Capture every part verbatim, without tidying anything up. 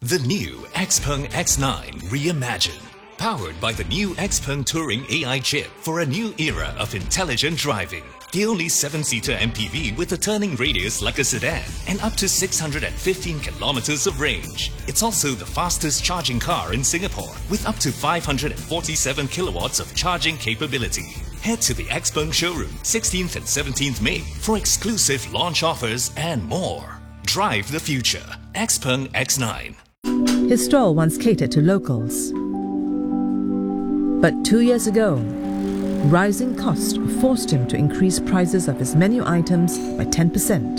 The new Xpeng X nine Reimagine. Powered by the new Xpeng Touring A I chip for a new era of intelligent driving. The only seven-seater M P V with a turning radius like a sedan and up to six hundred fifteen kilometers of range. It's also the fastest charging car in Singapore with up to five hundred forty-seven kilowatts of charging capability. Head to the Xpeng showroom sixteenth and seventeenth May for exclusive launch offers and more. Drive the future. Xpeng X nine. His stall once catered to locals. But two years ago, rising costs forced him to increase prices of his menu items by ten percent.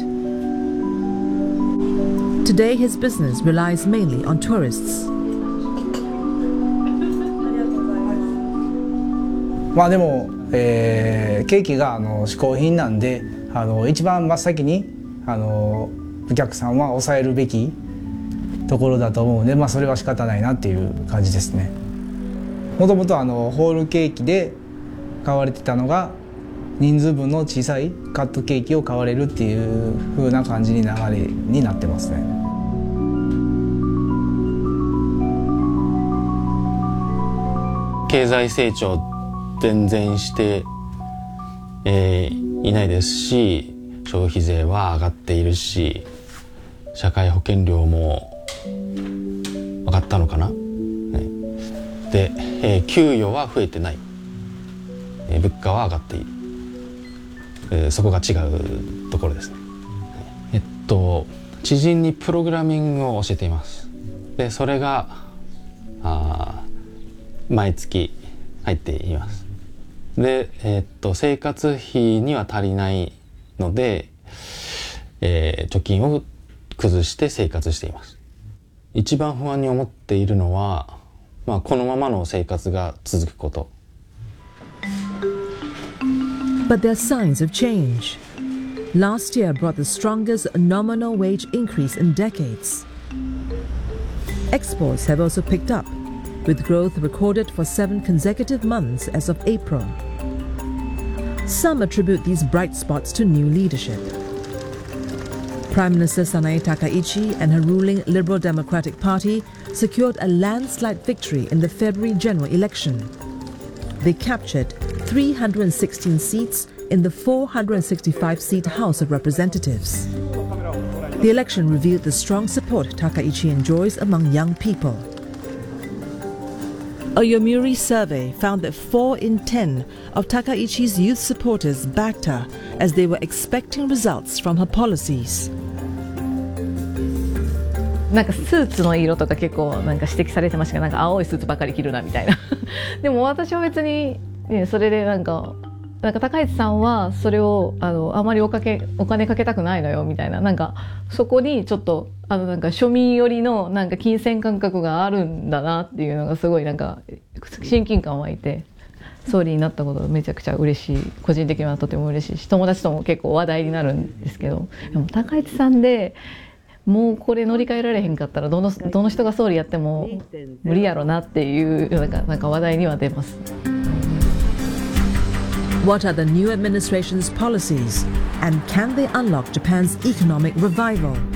Today, his business relies mainly on tourists. まあでも、えー、ケーキがあの嗜好品なんで、あの一番真っ先にあのお客さんは抑えるべきところだと思うので、まあそれは仕方ないなっていう感じですね。もともとあのホールケーキで買われてたのが人数分の小さいカットケーキを買われるっていう風な感じに流れになってますね。 経済成長全然して、えー、いないですし、消費税は上がっているし、社会保険料も上がったのかな、ね、で、えー、給与は増えてない、えー、物価は上がっている、えー、そこが違うところですね。えっと知人にプログラミングを教えています。でそれがあ毎月入っています。で、えー、っと生活費には足りないので、えー、貯金を崩して生活しています。一番不安に思っているのは、まあ、このままの生活が続くこと。 But there are signs of change. Last year brought the strongest nominal wage increase in decades. Exports have also picked up, with growth recorded for seven consecutive months as of April. Some attribute these bright spots to new leadership. Prime Minister Sanae Takaichi and her ruling Liberal Democratic Party secured a landslide victory in the February general election. They captured three hundred sixteen seats in the four hundred sixty-five seat House of Representatives. The election revealed the strong support Takaichi enjoys among young people. A Yomiuri survey found that four in ten of Takaichi's youth supporters backed her as they were expecting results from her policies. なんかスーツの色とか結構なんか指摘されてましたけど、なんか青いスーツばかり着るなみたいなでも私は別に、ね、それでなんかなんか高市さんはそれをあのあまりおかけお金かけたくないのよみたいな、なんかそこにちょっとあのなんか庶民寄りのなんか金銭感覚があるんだなっていうのがすごいなんか親近感湧いて、総理になったことめちゃくちゃ嬉しい、個人的にはとても嬉しいし、友達とも結構話題になるんですけど、でも高市さんでもうこれ乗り換えられへんかったらどのどの人が総理やっても無理やろなっていうなんかなんか話題には出ます。 What are the new administration's policies, and can they unlock Japan's economic revival?